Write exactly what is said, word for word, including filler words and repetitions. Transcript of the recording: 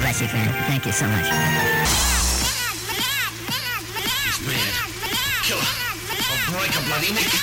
bless you, friend. Thank you so much. He's mad. Killer. I'll break a bloody neck.